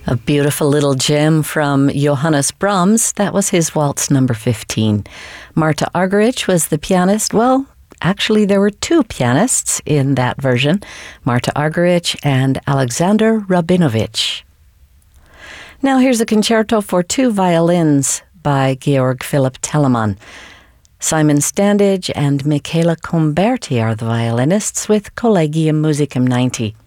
A beautiful little gem from Johannes Brahms. That was his waltz number 15. Marta Argerich was the pianist. Well, actually, there were two pianists in that version, Marta Argerich and Alexander Rabinovich. Now here's a concerto for two violins by Georg Philipp Telemann. Simon Standage and Michaela Comberti are the violinists with Collegium Musicum 90.